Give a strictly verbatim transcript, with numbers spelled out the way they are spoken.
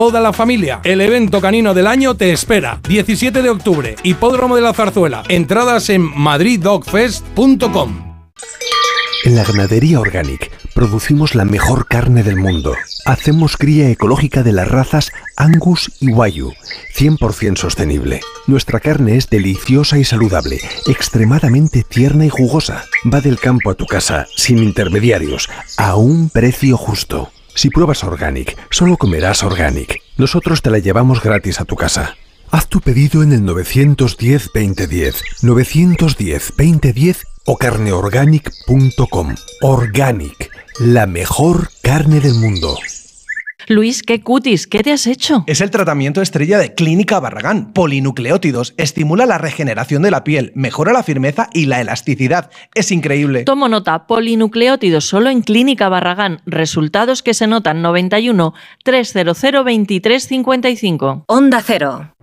Toda la familia. El evento canino del año te espera. diecisiete de octubre, Hipódromo de la Zarzuela. Entradas en madrid dog fest punto com. En la Ganadería Organic producimos la mejor carne del mundo. Hacemos cría ecológica de las razas Angus y Wagyu, cien por ciento sostenible. Nuestra carne es deliciosa y saludable, extremadamente tierna y jugosa. Va del campo a tu casa, sin intermediarios, a un precio justo. Si pruebas Organic, solo comerás Organic. Nosotros te la llevamos gratis a tu casa. Haz tu pedido en el nueve uno cero, veinte diez, nueve uno cero, veinte diez o carne organic punto com. Organic, la mejor carne del mundo. Luis, qué cutis, ¿qué te has hecho? Es el tratamiento estrella de Clínica Barragán. Polinucleótidos. Estimula la regeneración de la piel, mejora la firmeza y la elasticidad. Es increíble. Tomo nota, polinucleótidos solo en Clínica Barragán. Resultados que se notan. Noventa y uno, trescientos veintitrés, cincuenta y cinco. Onda Cero.